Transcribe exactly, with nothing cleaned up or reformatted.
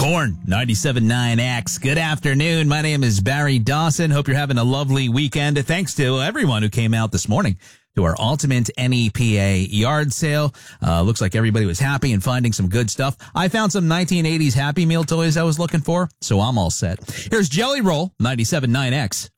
Corn, ninety-seven point nine X. Good afternoon. My name is Barry Dawson. Hope you're having a lovely weekend. Thanks to everyone who came out this morning to our Ultimate N E P A yard sale. Uh, looks like everybody was happy and finding some good stuff. I found some nineteen eighties Happy Meal toys I was looking for, so I'm all set. Here's Jelly Roll, ninety-seven point nine X.